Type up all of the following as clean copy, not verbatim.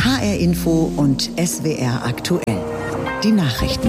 HR Info und SWR aktuell. Die Nachrichten.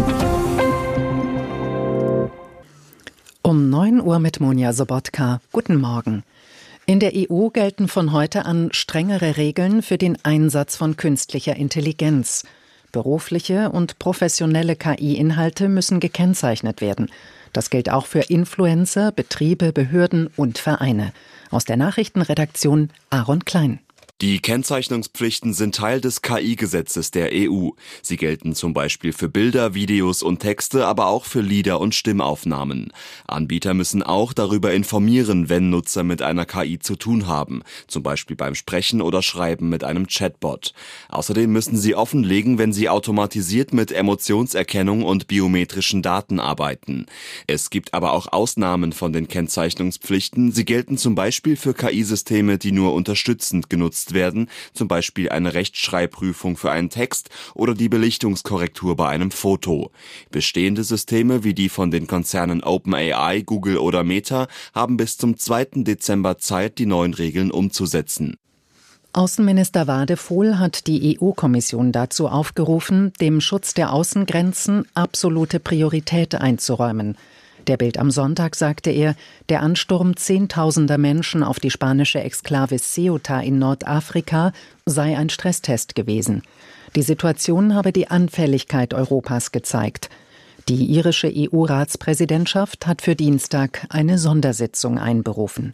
Um 9 Uhr mit Monja Sobotka. Guten Morgen. In der EU gelten von heute an strengere Regeln für den Einsatz von künstlicher Intelligenz. Berufliche und professionelle KI-Inhalte müssen gekennzeichnet werden. Das gilt auch für Influencer, Betriebe, Behörden und Vereine. Aus der Nachrichtenredaktion Aaron Klein. Die Kennzeichnungspflichten sind Teil des KI-Gesetzes der EU. Sie gelten zum Beispiel für Bilder, Videos und Texte, aber auch für Lieder und Stimmaufnahmen. Anbieter müssen auch darüber informieren, wenn Nutzer mit einer KI zu tun haben, zum Beispiel beim Sprechen oder Schreiben mit einem Chatbot. Außerdem müssen sie offenlegen, wenn sie automatisiert mit Emotionserkennung und biometrischen Daten arbeiten. Es gibt aber auch Ausnahmen von den Kennzeichnungspflichten. Sie gelten zum Beispiel für KI-Systeme, die nur unterstützend genutzt werden, zum Beispiel eine Rechtschreibprüfung für einen Text oder die Belichtungskorrektur bei einem Foto. Bestehende Systeme wie die von den Konzernen OpenAI, Google oder Meta haben bis zum 2. Dezember Zeit, die neuen Regeln umzusetzen. Außenminister Wadephol hat die EU-Kommission dazu aufgerufen, dem Schutz der Außengrenzen absolute Priorität einzuräumen. Der Bild am Sonntag sagte er, der Ansturm zehntausender Menschen auf die spanische Exklave Ceuta in Nordafrika sei ein Stresstest gewesen. Die Situation habe die Anfälligkeit Europas gezeigt. Die irische EU-Ratspräsidentschaft hat für Dienstag eine Sondersitzung einberufen.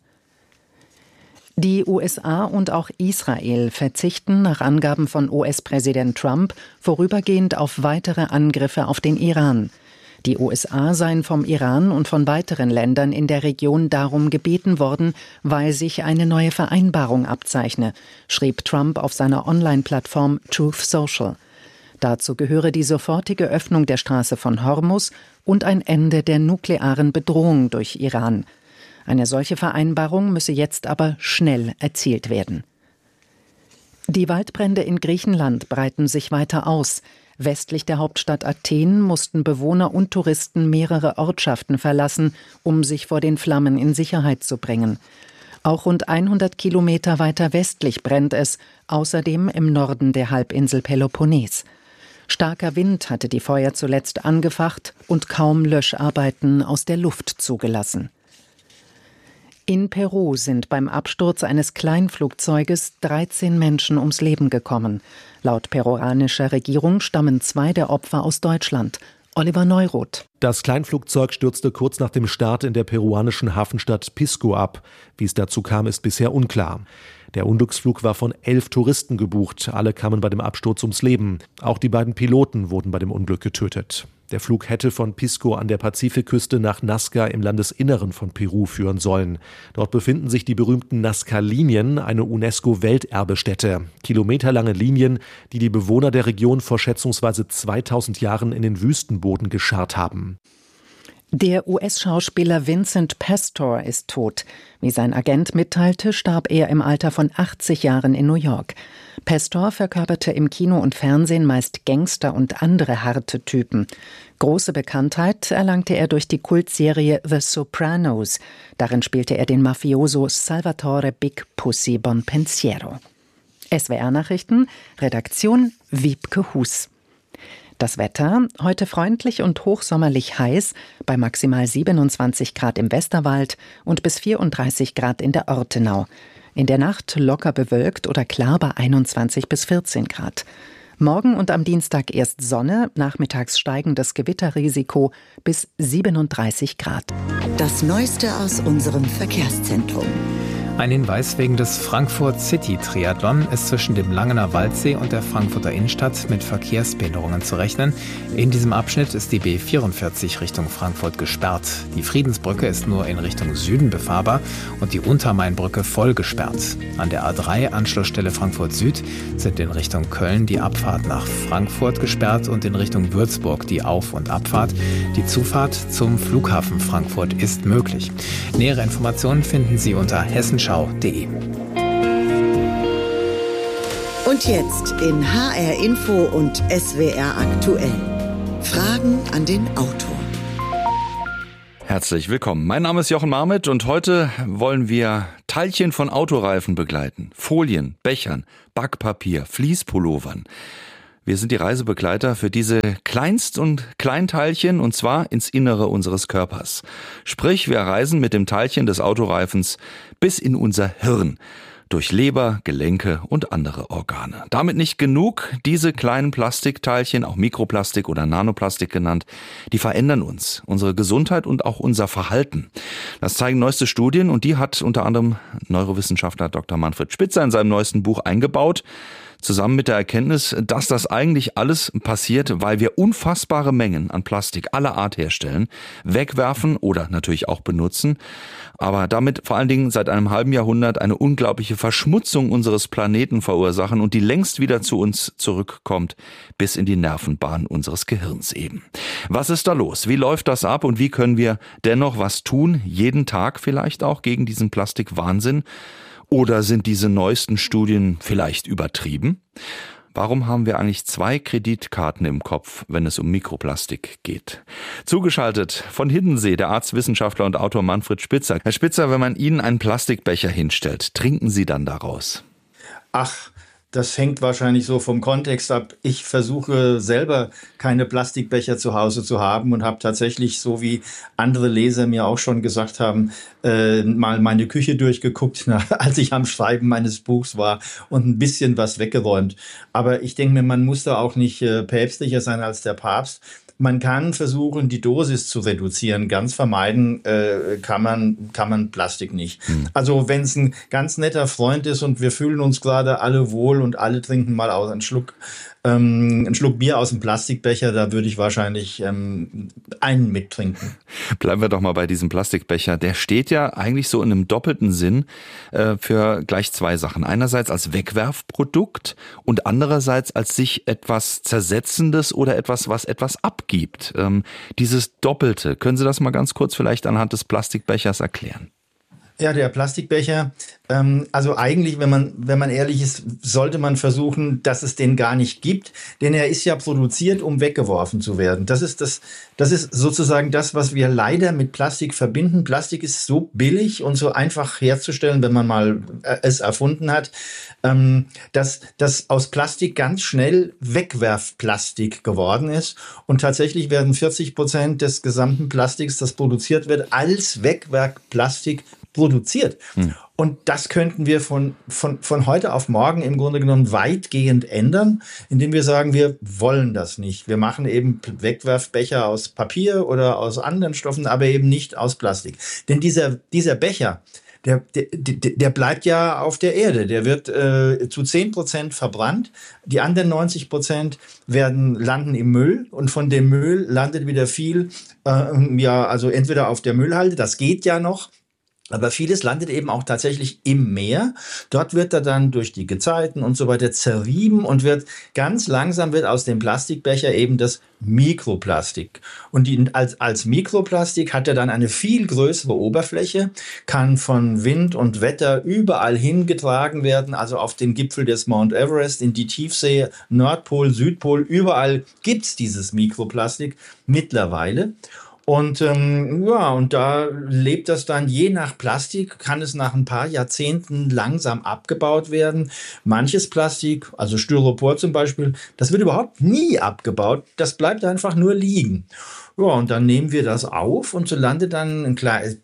Die USA und auch Israel verzichten nach Angaben von US-Präsident Trump vorübergehend auf weitere Angriffe auf den Iran. Die USA seien vom Iran und von weiteren Ländern in der Region darum gebeten worden, weil sich eine neue Vereinbarung abzeichne, schrieb Trump auf seiner Online-Plattform Truth Social. Dazu gehöre die sofortige Öffnung der Straße von Hormuz und ein Ende der nuklearen Bedrohung durch Iran. Eine solche Vereinbarung müsse jetzt aber schnell erzielt werden. Die Waldbrände in Griechenland breiten sich weiter aus. Westlich der Hauptstadt Athen mussten Bewohner und Touristen mehrere Ortschaften verlassen, um sich vor den Flammen in Sicherheit zu bringen. Auch rund 100 Kilometer weiter westlich brennt es, außerdem im Norden der Halbinsel Peloponnes. Starker Wind hatte die Feuer zuletzt angefacht und kaum Löscharbeiten aus der Luft zugelassen. In Peru sind beim Absturz eines Kleinflugzeuges 13 Menschen ums Leben gekommen. Laut peruanischer Regierung stammen 2 der Opfer aus Deutschland. Oliver Neuroth. Das Kleinflugzeug stürzte kurz nach dem Start in der peruanischen Hafenstadt Pisco ab. Wie es dazu kam, ist bisher unklar. Der Unglücksflug war von 11 Touristen gebucht. Alle kamen bei dem Absturz ums Leben. Auch die beiden Piloten wurden bei dem Unglück getötet. Der Flug hätte von Pisco an der Pazifikküste nach Nazca im Landesinneren von Peru führen sollen. Dort befinden sich die berühmten Nazca-Linien, eine UNESCO-Welterbestätte. Kilometerlange Linien, die die Bewohner der Region vor schätzungsweise 2000 Jahren in den Wüstenboden gescharrt haben. Der US-Schauspieler Vincent Pastor ist tot. Wie sein Agent mitteilte, starb er im Alter von 80 Jahren in New York. Pastor verkörperte im Kino und Fernsehen meist Gangster und andere harte Typen. Große Bekanntheit erlangte er durch die Kultserie The Sopranos. Darin spielte er den Mafioso Salvatore Big Pussy Bonpensiero. SWR-Nachrichten, Redaktion Wiebke Hus. Das Wetter, heute freundlich und hochsommerlich heiß, bei maximal 27 Grad im Westerwald und bis 34 Grad in der Ortenau. In der Nacht locker bewölkt oder klar bei 21 bis 14 Grad. Morgen und am Dienstag erst Sonne, nachmittags steigendes Gewitterrisiko bis 37 Grad. Das Neueste aus unserem Verkehrszentrum. Ein Hinweis: wegen des Frankfurt City Triathlon ist zwischen dem Langener Waldsee und der Frankfurter Innenstadt mit Verkehrsbehinderungen zu rechnen. In diesem Abschnitt ist die B44 Richtung Frankfurt gesperrt. Die Friedensbrücke ist nur in Richtung Süden befahrbar und die Untermainbrücke voll gesperrt. An der A3 Anschlussstelle Frankfurt Süd sind in Richtung Köln die Abfahrt nach Frankfurt gesperrt und in Richtung Würzburg die Auf- und Abfahrt. Die Zufahrt zum Flughafen Frankfurt ist möglich. Nähere Informationen finden Sie unter hessenschau.de. Und jetzt in HR Info und SWR aktuell. Fragen an den Autor. Herzlich willkommen. Mein Name ist Jochen Marmit und heute wollen wir Teilchen von Autoreifen begleiten, Folien, Bechern, Backpapier, Fließpullovern. Wir sind die Reisebegleiter für diese Kleinst- und Kleinteilchen, und zwar ins Innere unseres Körpers. Sprich, wir reisen mit dem Teilchen des Autoreifens bis in unser Hirn. Durch Leber, Gelenke und andere Organe. Damit nicht genug, diese kleinen Plastikteilchen, auch Mikroplastik oder Nanoplastik genannt, die verändern uns, unsere Gesundheit und auch unser Verhalten. Das zeigen neueste Studien, und die hat unter anderem Neurowissenschaftler Dr. Manfred Spitzer in seinem neuesten Buch eingebaut. Zusammen mit der Erkenntnis, dass das eigentlich alles passiert, weil wir unfassbare Mengen an Plastik aller Art herstellen, wegwerfen oder natürlich auch benutzen, aber damit vor allen Dingen seit einem halben Jahrhundert eine unglaubliche Verschmutzung unseres Planeten verursachen und die längst wieder zu uns zurückkommt, bis in die Nervenbahn unseres Gehirns eben. Was ist da los? Wie läuft das ab und wie können wir dennoch was tun, jeden Tag vielleicht auch, gegen diesen Plastikwahnsinn? Oder sind diese neuesten Studien vielleicht übertrieben? Warum haben wir eigentlich 2 Kreditkarten im Kopf, wenn es um Mikroplastik geht? Zugeschaltet von Hiddensee, der Arzt, Wissenschaftler und Autor Manfred Spitzer. Herr Spitzer, wenn man Ihnen einen Plastikbecher hinstellt, trinken Sie dann daraus? Ach, das hängt wahrscheinlich so vom Kontext ab. Ich versuche selber keine Plastikbecher zu Hause zu haben und habe tatsächlich, so wie andere Leser mir auch schon gesagt haben, mal meine Küche durchgeguckt, als ich am Schreiben meines Buchs war, und ein bisschen was weggeräumt. Aber ich denke mir, man muss da auch nicht päpstlicher sein als der Papst. Man kann versuchen, die Dosis zu reduzieren. Ganz vermeiden kann man Plastik nicht. Also wenn es ein ganz netter Freund ist und wir fühlen uns gerade alle wohl und alle trinken mal einen Schluck Bier aus dem Plastikbecher, da würde ich wahrscheinlich einen mittrinken. Bleiben wir doch mal bei diesem Plastikbecher. Der steht ja eigentlich so in einem doppelten Sinn für gleich 2 Sachen. Einerseits als Wegwerfprodukt und andererseits als sich etwas Zersetzendes oder etwas, was etwas abgibt. Dieses Doppelte, können Sie das mal ganz kurz vielleicht anhand des Plastikbechers erklären? Ja, der Plastikbecher, also eigentlich, wenn man ehrlich ist, sollte man versuchen, dass es den gar nicht gibt, denn er ist ja produziert, um weggeworfen zu werden. Das ist sozusagen das, was wir leider mit Plastik verbinden. Plastik ist so billig und so einfach herzustellen, wenn man mal es erfunden hat, dass aus Plastik ganz schnell Wegwerfplastik geworden ist, und tatsächlich werden 40% des gesamten Plastiks, das produziert wird, als Wegwerfplastik produziert. Und das könnten wir von heute auf morgen im Grunde genommen weitgehend ändern, indem wir sagen, wir wollen das nicht. Wir machen eben Wegwerfbecher aus Papier oder aus anderen Stoffen, aber eben nicht aus Plastik. Denn dieser Becher, der bleibt ja auf der Erde. Der wird zu 10% verbrannt. Die anderen 90% landen im Müll, und von dem Müll landet wieder viel, also entweder auf der Müllhalde, das geht ja noch, aber vieles landet eben auch tatsächlich im Meer. Dort wird er dann durch die Gezeiten und so weiter zerrieben und wird ganz langsam aus dem Plastikbecher eben das Mikroplastik. Und als Mikroplastik hat er dann eine viel größere Oberfläche, kann von Wind und Wetter überall hingetragen werden, also auf den Gipfel des Mount Everest, in die Tiefsee, Nordpol, Südpol, überall gibt's dieses Mikroplastik mittlerweile. Und und da lebt das dann, je nach Plastik, kann es nach ein paar Jahrzehnten langsam abgebaut werden. Manches Plastik, also Styropor zum Beispiel, das wird überhaupt nie abgebaut. Das bleibt einfach nur liegen. Ja, und dann nehmen wir das auf, und so landet dann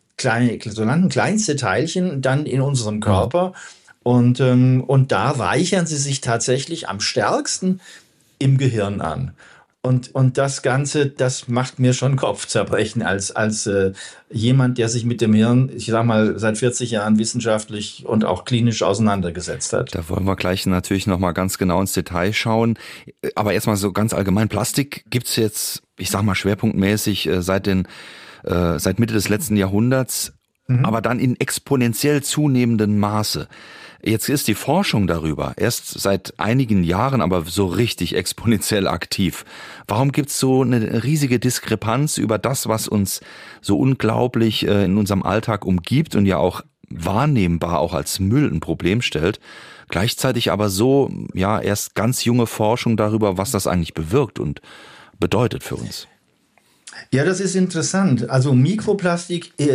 kleinste Teilchen dann in unserem Körper. Und da reichern sie sich tatsächlich am stärksten im Gehirn an. Und das Ganze, das macht mir schon Kopfzerbrechen als jemand, der sich mit dem Hirn, ich sag mal, seit 40 Jahren wissenschaftlich und auch klinisch auseinandergesetzt hat. Da wollen wir gleich natürlich nochmal ganz genau ins Detail schauen. Aber erstmal so ganz allgemein. Plastik gibt's jetzt, ich sag mal, schwerpunktmäßig seit Mitte des letzten Jahrhunderts, aber dann in exponentiell zunehmendem Maße. Jetzt ist die Forschung darüber erst seit einigen Jahren aber so richtig exponentiell aktiv. Warum gibt's so eine riesige Diskrepanz über das, was uns so unglaublich in unserem Alltag umgibt und ja auch wahrnehmbar auch als Müll ein Problem stellt, gleichzeitig aber so, ja, erst ganz junge Forschung darüber, was das eigentlich bewirkt und bedeutet für uns? Ja, das ist interessant. Also Mikroplastik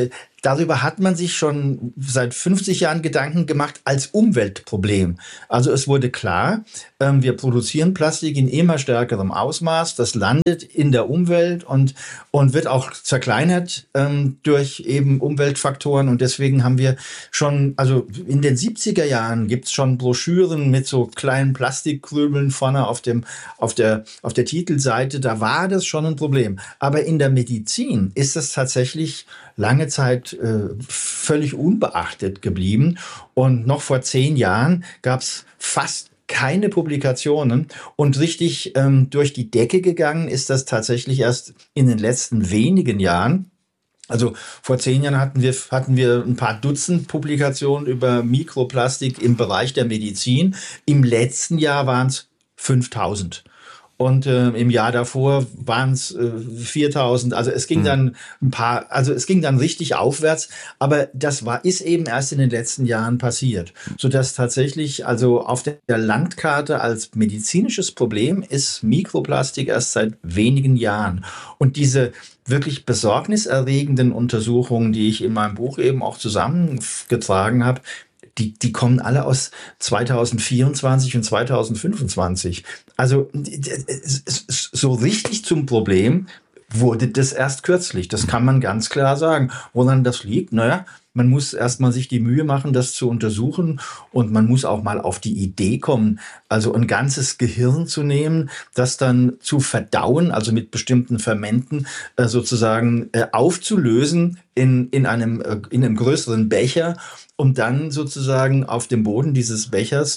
darüber hat man sich schon seit 50 Jahren Gedanken gemacht als Umweltproblem. Also es wurde klar, wir produzieren Plastik in immer stärkerem Ausmaß. Das landet in der Umwelt und wird auch zerkleinert durch eben Umweltfaktoren. Und deswegen haben wir schon, also in den 70er Jahren gibt's schon Broschüren mit so kleinen Plastikkrümeln vorne auf der Titelseite. Da war das schon ein Problem. Aber in der Medizin ist es tatsächlich lange Zeit völlig unbeachtet geblieben. Und noch vor 10 Jahren gab's fast keine Publikationen und richtig durch die Decke gegangen ist das tatsächlich erst in den letzten wenigen Jahren. Also vor 10 Jahren hatten wir ein paar Dutzend Publikationen über Mikroplastik im Bereich der Medizin. Im letzten Jahr waren es 5.000. Und im Jahr davor waren es 4.000. Also es ging dann es ging dann richtig aufwärts. Aber das ist eben erst in den letzten Jahren passiert, sodass tatsächlich also auf der Landkarte als medizinisches Problem ist Mikroplastik erst seit wenigen Jahren. Und diese wirklich besorgniserregenden Untersuchungen, die ich in meinem Buch eben auch zusammengetragen habe, die kommen alle aus 2024 und 2025. Also so richtig zum Problem wurde das erst kürzlich. Das kann man ganz klar sagen. Woran das liegt? Naja, man muss erstmal sich die Mühe machen, das zu untersuchen, und man muss auch mal auf die Idee kommen, also ein ganzes Gehirn zu nehmen, das dann zu verdauen, also mit bestimmten Fermenten sozusagen aufzulösen in einem größeren Becher, um dann sozusagen auf dem Boden dieses Bechers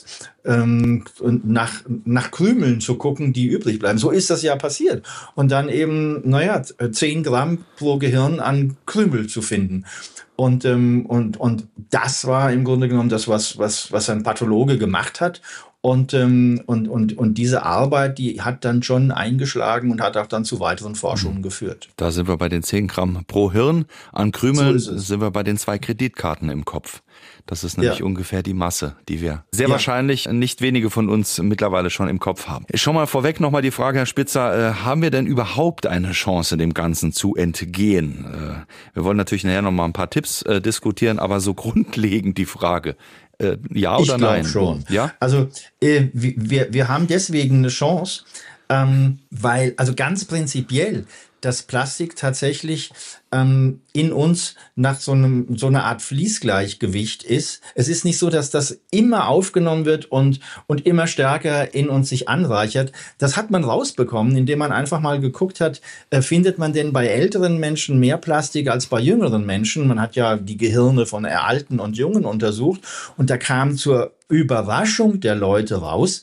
nach Krümeln zu gucken, die übrig bleiben. So ist das ja passiert. Und dann eben, 10 Gramm pro Gehirn an Krümel zu finden. Und das war im Grunde genommen das, was ein Pathologe gemacht hat. Und diese Arbeit, die hat dann schon eingeschlagen und hat auch dann zu weiteren Forschungen geführt. Da sind wir bei den 10 Gramm pro Hirn. An Krümeln sind wir bei den 2 Kreditkarten im Kopf. Das ist nämlich ungefähr die Masse, die wir sehr wahrscheinlich nicht wenige von uns mittlerweile schon im Kopf haben. Schon mal vorweg nochmal die Frage, Herr Spitzer, haben wir denn überhaupt eine Chance, dem Ganzen zu entgehen? Wir wollen natürlich nachher nochmal ein paar Tipps diskutieren, aber so grundlegend die Frage, ja oder nein? Ich glaube schon. Ja? Also wir haben deswegen eine Chance, weil, also ganz prinzipiell, das Plastik tatsächlich in uns nach so einer Art Fließgleichgewicht ist. Es ist nicht so, dass das immer aufgenommen wird und immer stärker in uns sich anreichert. Das hat man rausbekommen, indem man einfach mal geguckt hat, findet man denn bei älteren Menschen mehr Plastik als bei jüngeren Menschen? Man hat ja die Gehirne von Alten und Jungen untersucht, und da kam zur Überraschung der Leute raus,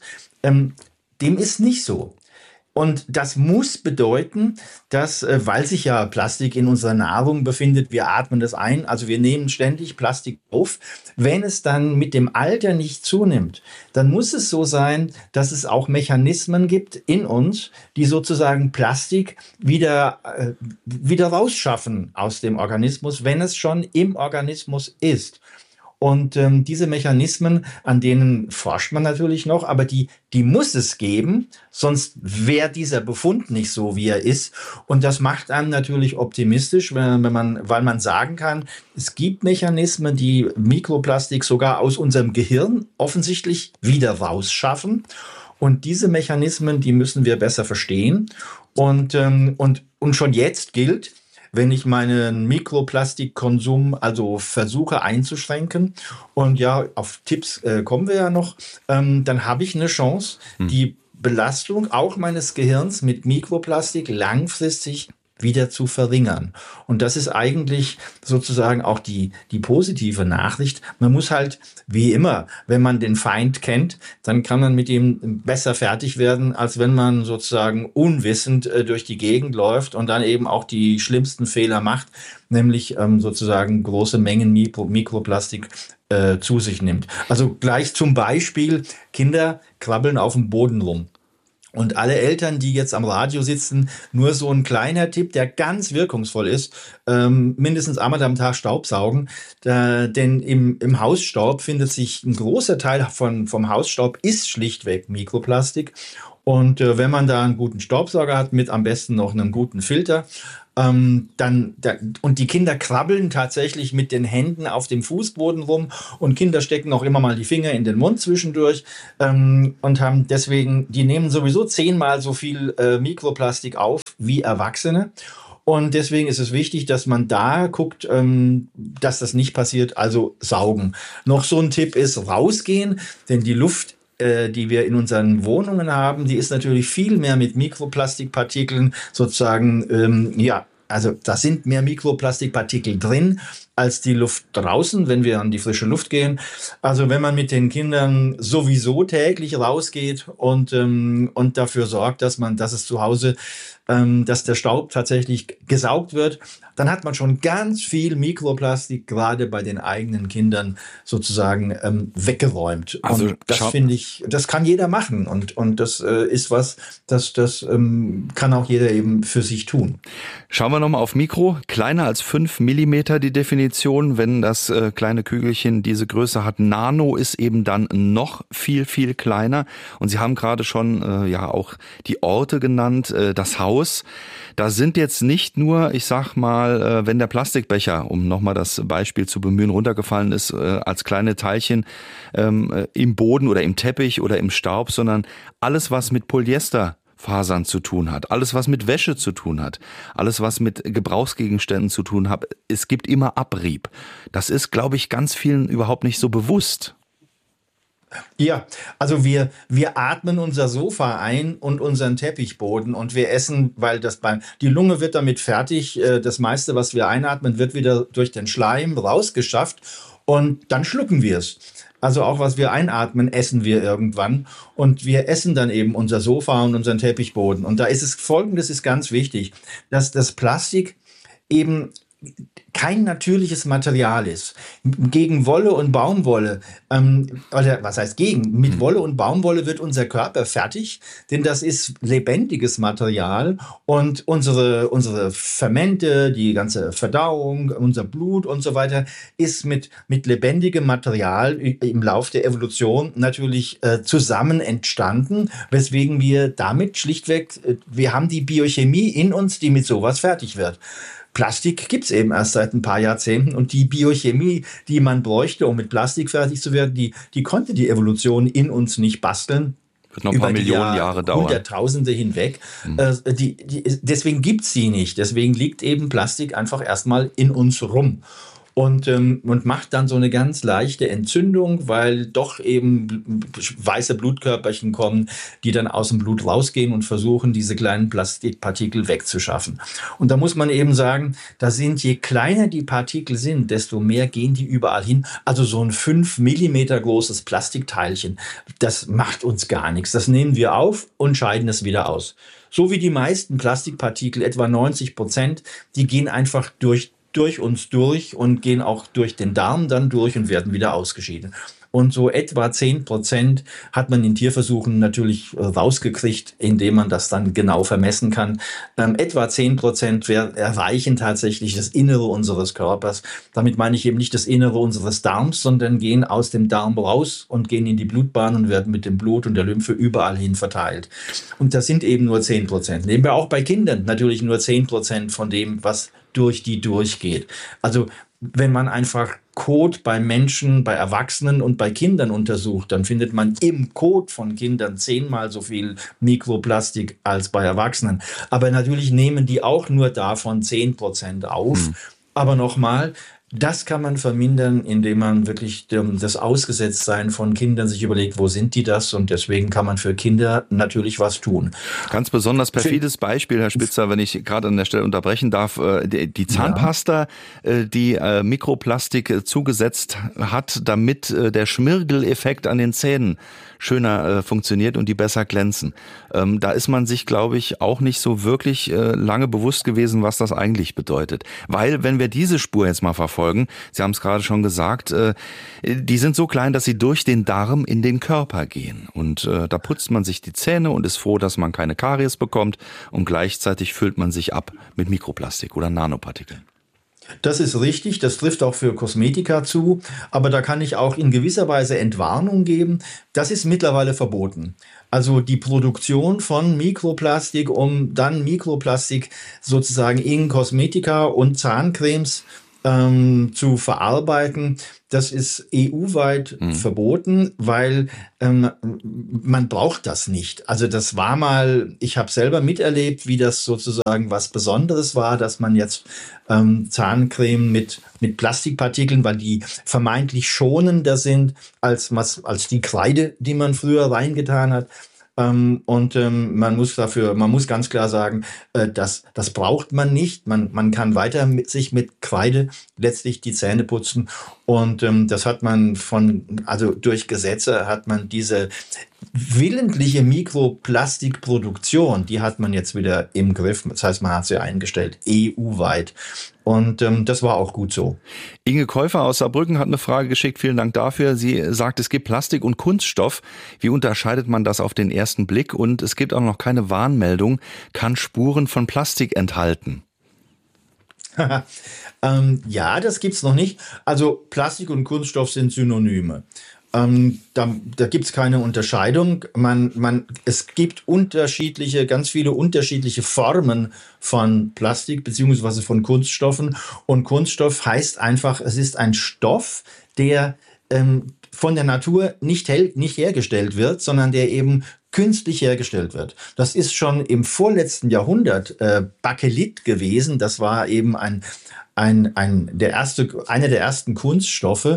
dem ist nicht so. Und das muss bedeuten, dass, weil sich ja Plastik in unserer Nahrung befindet, wir atmen das ein, also wir nehmen ständig Plastik auf. Wenn es dann mit dem Alter nicht zunimmt, dann muss es so sein, dass es auch Mechanismen gibt in uns, die sozusagen Plastik wieder rausschaffen aus dem Organismus, wenn es schon im Organismus ist. Und diese Mechanismen, an denen forscht man natürlich noch, aber die muss es geben, sonst wäre dieser Befund nicht so, wie er ist. Und das macht einem natürlich optimistisch, weil man sagen kann, es gibt Mechanismen, die Mikroplastik sogar aus unserem Gehirn offensichtlich wieder rausschaffen. Und diese Mechanismen, die müssen wir besser verstehen. Und schon jetzt gilt, wenn ich meinen Mikroplastikkonsum also versuche einzuschränken, und ja, auf Tipps kommen wir ja noch, dann habe ich eine Chance, die Belastung auch meines Gehirns mit Mikroplastik langfristig wieder zu verringern. Und das ist eigentlich sozusagen auch die positive Nachricht. Man muss halt, wie immer, wenn man den Feind kennt, dann kann man mit ihm besser fertig werden, als wenn man sozusagen unwissend durch die Gegend läuft und dann eben auch die schlimmsten Fehler macht, nämlich sozusagen große Mengen Mikroplastik zu sich nimmt. Also gleich zum Beispiel, Kinder krabbeln auf dem Boden rum. Und alle Eltern, die jetzt am Radio sitzen, nur so ein kleiner Tipp, der ganz wirkungsvoll ist, mindestens einmal am Tag Staubsaugen, denn im Hausstaub findet sich ein großer Teil vom Hausstaub ist schlichtweg Mikroplastik. Und wenn man da einen guten Staubsauger hat, mit am besten noch einem guten Filter, und die Kinder krabbeln tatsächlich mit den Händen auf dem Fußboden rum und Kinder stecken auch immer mal die Finger in den Mund zwischendurch und haben deswegen, die nehmen sowieso 10-mal so viel Mikroplastik auf wie Erwachsene. Und deswegen ist es wichtig, dass man da guckt, dass das nicht passiert, also saugen. Noch so ein Tipp ist rausgehen, denn die Luft, die wir in unseren Wohnungen haben, die ist natürlich viel mehr mit Mikroplastikpartikeln sozusagen, also da sind mehr Mikroplastikpartikel drin als die Luft draußen, wenn wir an die frische Luft gehen. Also wenn man mit den Kindern sowieso täglich rausgeht und dafür sorgt, dass es zu Hause, dass der Staub tatsächlich gesaugt wird, dann hat man schon ganz viel Mikroplastik gerade bei den eigenen Kindern sozusagen weggeräumt. Also und das finde ich, das kann jeder machen und das ist was, das kann auch jeder eben für sich tun. Schauen wir nochmal auf Mikro. Kleiner als 5 Millimeter die Definition. Wenn das kleine Kügelchen diese Größe hat, Nano ist eben dann noch viel, viel kleiner. Und Sie haben gerade schon auch die Orte genannt, das Haus. Da sind jetzt nicht nur, ich sag mal, wenn der Plastikbecher, um nochmal das Beispiel zu bemühen, runtergefallen ist, als kleine Teilchen im Boden oder im Teppich oder im Staub, sondern alles, was mit Polyesterfasern zu tun hat, alles, was mit Wäsche zu tun hat, alles, was mit Gebrauchsgegenständen zu tun hat, es gibt immer Abrieb. Das ist, glaube ich, ganz vielen überhaupt nicht so bewusst. Ja, also wir atmen unser Sofa ein und unseren Teppichboden und wir essen, weil die Lunge wird damit fertig. Das meiste, was wir einatmen, wird wieder durch den Schleim rausgeschafft und dann schlucken wir es. Also auch was wir einatmen, essen wir irgendwann und wir essen dann eben unser Sofa und unseren Teppichboden. Und da ist es Folgendes ist ganz wichtig, dass das Plastik eben kein natürliches Material ist. Gegen Wolle und Baumwolle, oder was heißt gegen? Mit Wolle und Baumwolle wird unser Körper fertig, denn das ist lebendiges Material und unsere Fermente, die ganze Verdauung, unser Blut und so weiter ist mit lebendigem Material im Lauf der Evolution natürlich zusammen entstanden, weswegen wir damit schlichtweg, wir haben die Biochemie in uns, die mit sowas fertig wird. Plastik gibt's eben erst seit ein paar Jahrzehnten und die Biochemie, die man bräuchte, um mit Plastik fertig zu werden, die konnte die Evolution in uns nicht basteln. Wird noch ein paar Millionen Jahre dauern. Hunderttausende hinweg. Deswegen gibt's sie nicht. Deswegen liegt eben Plastik einfach erstmal in uns rum. Und macht dann so eine ganz leichte Entzündung, weil doch eben weiße Blutkörperchen kommen, die dann aus dem Blut rausgehen und versuchen, diese kleinen Plastikpartikel wegzuschaffen. Und da muss man eben sagen, je kleiner die Partikel sind, desto mehr gehen die überall hin. Also so ein 5 Millimeter großes Plastikteilchen, das macht uns gar nichts. Das nehmen wir auf und scheiden es wieder aus. So wie die meisten Plastikpartikel, etwa 90%, die gehen einfach durch uns durch und gehen auch durch den Darm dann durch und werden wieder ausgeschieden. Und so etwa 10% hat man in Tierversuchen natürlich rausgekriegt, indem man das dann genau vermessen kann. Etwa 10% erreichen tatsächlich das Innere unseres Körpers. Damit meine ich eben nicht das Innere unseres Darms, sondern gehen aus dem Darm raus und gehen in die Blutbahn und werden mit dem Blut und der Lymphe überall hin verteilt. Und das sind eben nur 10%. Nehmen wir auch bei Kindern natürlich nur 10% von dem, was durch die durchgeht. Also wenn man einfach Kot bei Menschen, bei Erwachsenen und bei Kindern untersucht, dann findet man im Kot von Kindern 10-mal so viel Mikroplastik als bei Erwachsenen. Aber natürlich nehmen die auch nur davon 10% auf. Aber nochmal, das kann man vermindern, indem man wirklich das Ausgesetztsein von Kindern sich überlegt, wo sind die das? Und deswegen kann man für Kinder natürlich was tun. Ganz besonders perfides Beispiel, Herr Spitzer, wenn ich gerade an der Stelle unterbrechen darf. Die Zahnpasta, die Mikroplastik zugesetzt hat, damit der Schmirgeleffekt an den Zähnen schöner funktioniert und die besser glänzen. Da ist man sich, glaube ich, auch nicht so wirklich lange bewusst gewesen, was das eigentlich bedeutet. Weil, wenn wir diese Spur jetzt mal verfolgen, Sie haben es gerade schon gesagt, die sind so klein, dass sie durch den Darm in den Körper gehen. Und da putzt man sich die Zähne und ist froh, dass man keine Karies bekommt und gleichzeitig füllt man sich ab mit Mikroplastik oder Nanopartikeln. Das ist richtig, das trifft auch für Kosmetika zu, aber da kann ich auch in gewisser Weise Entwarnung geben. Das ist mittlerweile verboten. Also die Produktion von Mikroplastik, um dann Mikroplastik sozusagen in Kosmetika und Zahncremes zu verarbeiten, das ist EU-weit verboten, weil man braucht das nicht. Also das war mal, ich habe selber miterlebt, wie das sozusagen was Besonderes war, dass man jetzt Zahncreme mit Plastikpartikeln, weil die vermeintlich schonender sind als die Kreide, die man früher reingetan hat. Man muss ganz klar sagen, das braucht man nicht. Man kann weiter sich mit Kreide letztlich die Zähne putzen. Und das hat man durch Gesetze hat man diese willentliche Mikroplastikproduktion, die hat man jetzt wieder im Griff. Das heißt, man hat sie eingestellt, EU-weit. Und das war auch gut so. Inge Käufer aus Saarbrücken hat eine Frage geschickt. Vielen Dank dafür. Sie sagt, es gibt Plastik und Kunststoff. Wie unterscheidet man das auf den ersten Blick? Und es gibt auch noch keine Warnmeldung. Kann Spuren von Plastik enthalten? Ja, das gibt's noch nicht. Also Plastik und Kunststoff sind Synonyme. Da gibt's keine Unterscheidung. Es gibt ganz viele unterschiedliche Formen von Plastik beziehungsweise von Kunststoffen. Und Kunststoff heißt einfach, es ist ein Stoff, der von der Natur nicht hergestellt wird, sondern der eben künstlich hergestellt wird. Das ist schon im vorletzten Jahrhundert Bakelit gewesen. Das war eben einer der ersten Kunststoffe.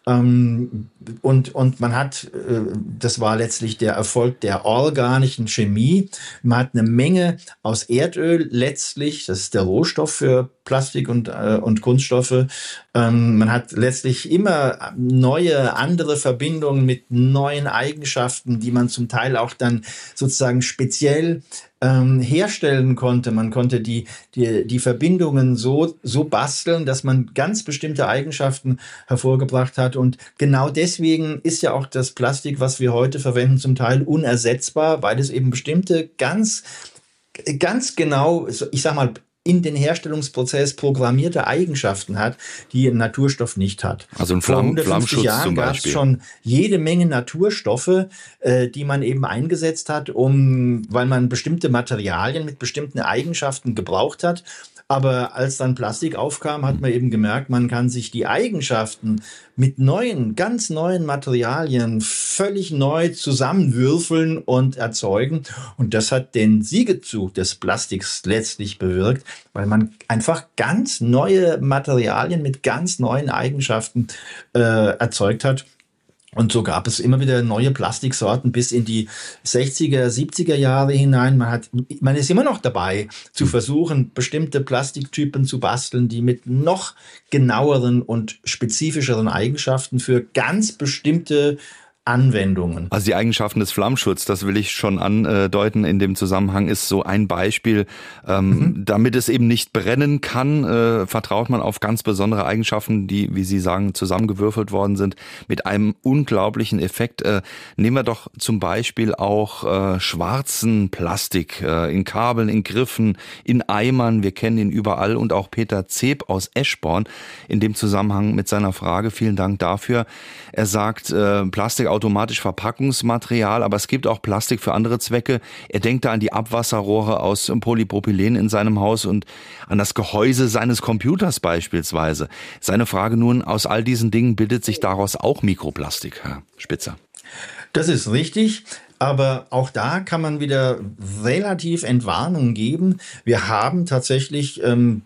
Und man hat, das war letztlich der Erfolg der organischen Chemie. Man hat eine Menge aus Erdöl letztlich, das ist der Rohstoff für Plastik und Kunststoffe. Man hat letztlich immer neue, andere Verbindungen mit neuen Eigenschaften, die man zum Teil auch dann sozusagen speziell herstellen konnte. Man konnte die Verbindungen so basteln, dass man ganz bestimmte Eigenschaften hervorgebracht hat. Und genau deswegen ist ja auch das Plastik, was wir heute verwenden, zum Teil unersetzbar, weil es eben bestimmte ganz genau, ich sag mal, in den Herstellungsprozess programmierte Eigenschaften hat, die ein Naturstoff nicht hat. Also ein Flammschutz Jahren zum gab es schon jede Menge Naturstoffe, die man eben eingesetzt hat, weil man bestimmte Materialien mit bestimmten Eigenschaften gebraucht hat. Aber als dann Plastik aufkam, hat man eben gemerkt, man kann sich die Eigenschaften mit ganz neuen Materialien völlig neu zusammenwürfeln und erzeugen. Und das hat den Siegezug des Plastiks letztlich bewirkt, weil man einfach ganz neue Materialien mit ganz neuen Eigenschaften erzeugt hat. Und so gab es immer wieder neue Plastiksorten bis in die 60er, 70er Jahre hinein. Man ist immer noch dabei, zu versuchen, bestimmte Plastiktypen zu basteln, die mit noch genaueren und spezifischeren Eigenschaften für ganz bestimmte Anwendungen. Also die Eigenschaften des Flammschutzes, das will ich schon andeuten in dem Zusammenhang, ist so ein Beispiel. Damit es eben nicht brennen kann, vertraut man auf ganz besondere Eigenschaften, die, wie Sie sagen, zusammengewürfelt worden sind, mit einem unglaublichen Effekt. Nehmen wir doch zum Beispiel auch schwarzen Plastik in Kabeln, in Griffen, in Eimern. Wir kennen ihn überall. Und auch Peter Zeb aus Eschborn in dem Zusammenhang mit seiner Frage. Vielen Dank dafür. Er sagt, Plastik automatisch Verpackungsmaterial, aber es gibt auch Plastik für andere Zwecke. Er denkt da an die Abwasserrohre aus Polypropylen in seinem Haus und an das Gehäuse seines Computers beispielsweise. Seine Frage nun, aus all diesen Dingen bildet sich daraus auch Mikroplastik, Herr Spitzer? Das ist richtig. Aber auch da kann man wieder relativ Entwarnung geben. Wir haben tatsächlich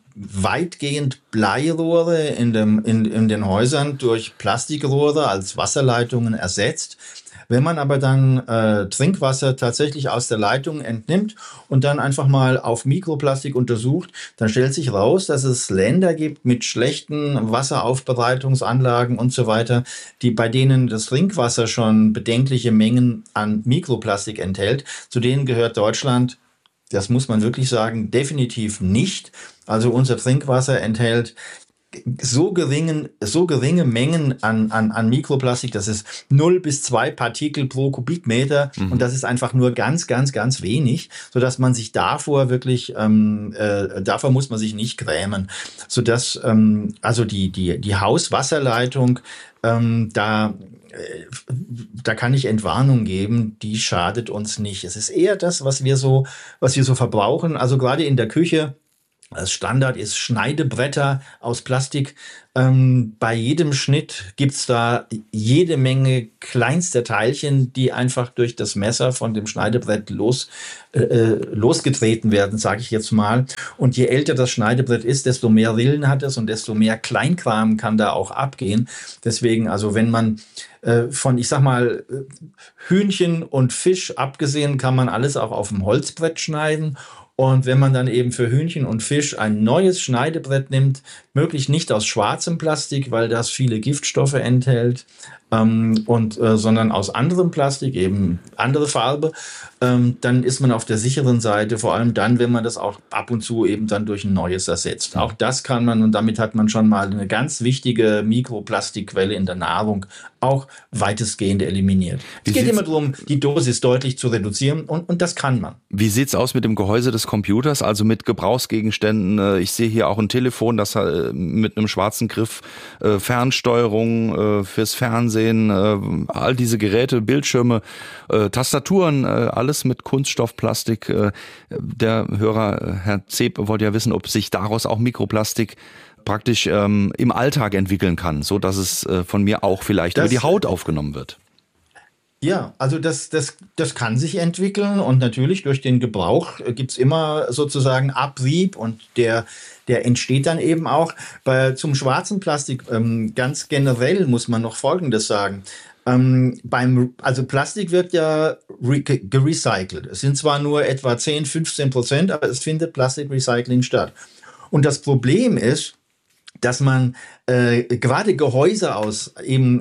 weitgehend Bleirohre in den Häusern durch Plastikrohre als Wasserleitungen ersetzt. Wenn man aber dann Trinkwasser tatsächlich aus der Leitung entnimmt und dann einfach mal auf Mikroplastik untersucht, dann stellt sich raus, dass es Länder gibt mit schlechten Wasseraufbereitungsanlagen und so weiter, bei denen das Trinkwasser schon bedenkliche Mengen an Mikroplastik enthält. Zu denen gehört Deutschland, das muss man wirklich sagen, definitiv nicht. Also unser Trinkwasser enthält so geringe Mengen an Mikroplastik, das ist 0 bis 2 Partikel pro Kubikmeter und das ist einfach nur ganz, ganz, ganz wenig, sodass man sich davor wirklich, davor muss man sich nicht grämen, sodass also die Hauswasserleitung, da kann ich Entwarnung geben, die schadet uns nicht. Es ist eher das, was wir so verbrauchen, also gerade in der Küche. Das Standard ist Schneidebretter aus Plastik. Bei jedem Schnitt gibt's da jede Menge kleinster Teilchen, die einfach durch das Messer von dem Schneidebrett losgetreten werden, sage ich jetzt mal. Und je älter das Schneidebrett ist, desto mehr Rillen hat es und desto mehr Kleinkram kann da auch abgehen. Deswegen, also wenn man von, ich sag mal, Hühnchen und Fisch abgesehen, kann man alles auch auf dem Holzbrett schneiden. Und wenn man dann eben für Hühnchen und Fisch ein neues Schneidebrett nimmt, möglichst nicht aus schwarzem Plastik, weil das viele Giftstoffe enthält, sondern aus anderem Plastik, eben andere Farbe, dann ist man auf der sicheren Seite, vor allem dann, wenn man das auch ab und zu eben dann durch ein neues ersetzt. Auch das kann man, und damit hat man schon mal eine ganz wichtige Mikroplastikquelle in der Nahrung auch weitestgehend eliminiert. Es geht immer darum, die Dosis deutlich zu reduzieren und das kann man. Wie sieht's aus mit dem Gehäuse des Computers, also mit Gebrauchsgegenständen? Ich sehe hier auch ein Telefon, das mit einem schwarzen Griff, Fernsteuerung fürs Fernsehen, all diese Geräte, Bildschirme, Tastaturen, alles mit Kunststoffplastik. Der Hörer, Herr Zeb, wollte ja wissen, ob sich daraus auch Mikroplastik praktisch im Alltag entwickeln kann, so dass es von mir auch vielleicht über die Haut aufgenommen wird. Ja, also das kann sich entwickeln und natürlich durch den Gebrauch gibt's immer sozusagen Abrieb und der entsteht dann eben auch. Zum schwarzen Plastik ganz generell muss man noch Folgendes sagen. Also Plastik wird ja gerecycelt. Es sind zwar nur etwa 10-15%, aber es findet Plastikrecycling statt. Und das Problem ist, dass man gerade Gehäuse aus eben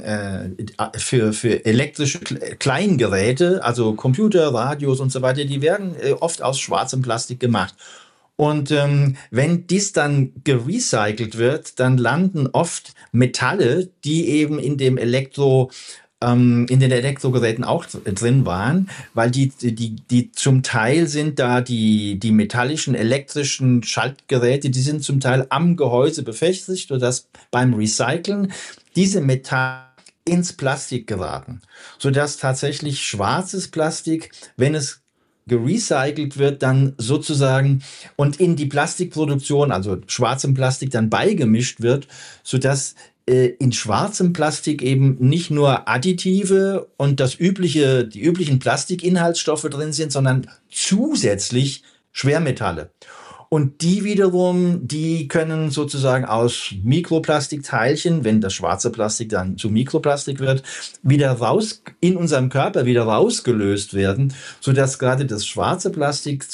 für elektrische Kleingeräte, also Computer, Radios und so weiter, die werden oft aus schwarzem Plastik gemacht. Und wenn dies dann gerecycelt wird, dann landen oft Metalle, die eben in den Elektrogeräten auch drin waren, weil die zum Teil sind da die metallischen elektrischen Schaltgeräte, die sind zum Teil am Gehäuse befestigt, sodass beim Recyceln diese Metalle ins Plastik geraten, sodass tatsächlich schwarzes Plastik, wenn es gerecycelt wird, dann sozusagen und in die Plastikproduktion, also schwarzem Plastik, dann beigemischt wird, sodass in schwarzem Plastik eben nicht nur Additive und die üblichen Plastikinhaltsstoffe drin sind, sondern zusätzlich Schwermetalle. Und die wiederum, die können sozusagen aus Mikroplastikteilchen, wenn das schwarze Plastik dann zu Mikroplastik wird, wieder in unserem Körper wieder rausgelöst werden, sodass gerade das schwarze Plastik